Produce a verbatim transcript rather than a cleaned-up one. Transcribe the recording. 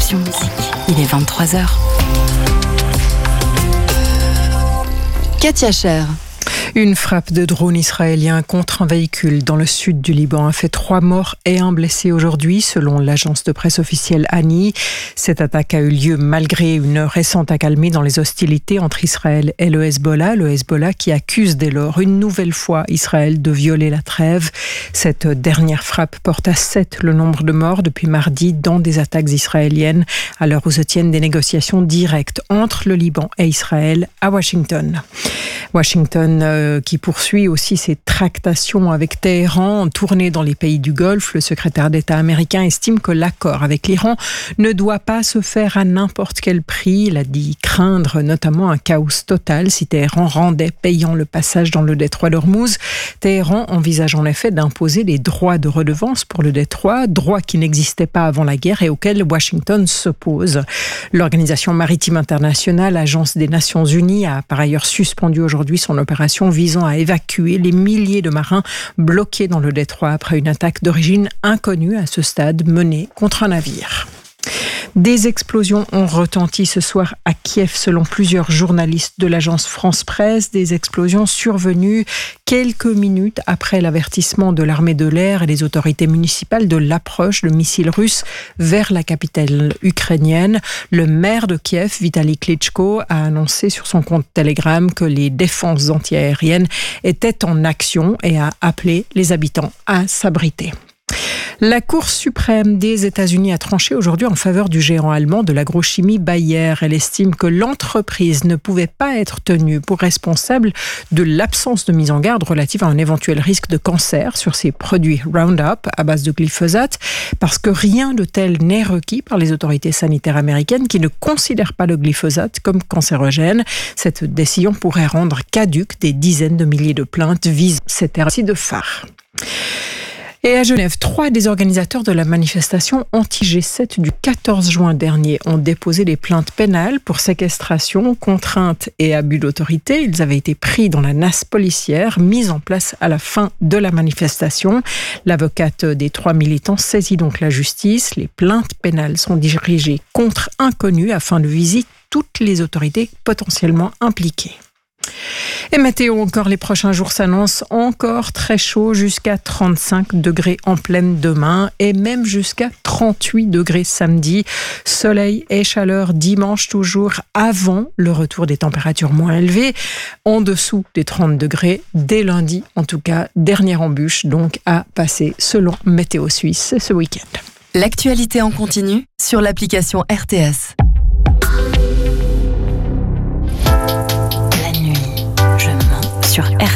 Génération Musique. Il est vingt-trois heures. Katia Cher. Une frappe de drone israélien contre un véhicule dans le sud du Liban a fait trois morts et un blessé aujourd'hui, selon l'agence de presse officielle Ani. Cette attaque a eu lieu malgré une récente accalmie dans les hostilités entre Israël et le Hezbollah. Le Hezbollah qui accuse dès lors une nouvelle fois Israël de violer la trêve. Cette dernière frappe porte à sept le nombre de morts depuis mardi dans des attaques israéliennes, à l'heure où se tiennent des négociations directes entre le Liban et Israël à Washington. Washington euh, qui poursuit aussi ses tractations avec Téhéran, tournées dans les pays du Golfe. Le secrétaire d'État américain estime que l'accord avec l'Iran ne doit pas se faire à n'importe quel prix. Il a dit craindre notamment un chaos total si Téhéran rendait payant le passage dans le détroit d'Ormuz. Téhéran envisage en effet d'imposer les droits de redevance pour le détroit, droits qui n'existaient pas avant la guerre et auxquels Washington s'oppose. L'Organisation maritime internationale, agence des Nations Unies, a par ailleurs suspendu aujourd'hui son opération visant à évacuer les milliers de marins bloqués dans le détroit après une attaque d'origine inconnue à ce stade menée contre un navire. Des explosions ont retenti ce soir à Kiev selon plusieurs journalistes de l'agence France Presse. Des explosions survenues quelques minutes après l'avertissement de l'armée de l'air et des autorités municipales de l'approche de missiles russes vers la capitale ukrainienne. Le maire de Kiev, Vitali Klitschko, a annoncé sur son compte Telegram que les défenses antiaériennes étaient en action et a appelé les habitants à s'abriter. La Cour suprême des États-Unis a tranché aujourd'hui en faveur du géant allemand de l'agrochimie Bayer. Elle estime que l'entreprise ne pouvait pas être tenue pour responsable de l'absence de mise en garde relative à un éventuel risque de cancer sur ses produits Roundup à base de glyphosate, parce que rien de tel n'est requis par les autorités sanitaires américaines qui ne considèrent pas le glyphosate comme cancérogène. Cette décision pourrait rendre caduques des dizaines de milliers de plaintes visant cet herbicide phare. Et à Genève, trois des organisateurs de la manifestation anti-G sept du quatorze juin dernier ont déposé des plaintes pénales pour séquestration, contrainte et abus d'autorité. Ils avaient été pris dans la nasse policière mise en place à la fin de la manifestation. L'avocate des trois militants saisit donc la justice. Les plaintes pénales sont dirigées contre inconnus afin de viser toutes les autorités potentiellement impliquées. Et météo encore, les prochains jours s'annoncent encore très chaud, jusqu'à trente-cinq degrés en pleine demain et même jusqu'à trente-huit degrés samedi. Soleil et chaleur dimanche toujours avant le retour des températures moins élevées, en dessous des trente degrés dès lundi. En tout cas, dernière embûche donc à passer selon Météo Suisse ce week-end. L'actualité en continu sur l'application R T S. Sur R